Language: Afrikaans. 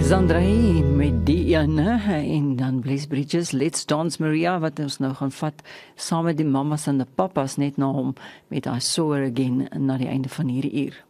Zandrei met die ene en dan Bless Bridges, Let's Dance Maria, wat ons nou gaan vat saam met die mamas en die papas net na hom met I Saw Her Again na die einde van hierdie uur.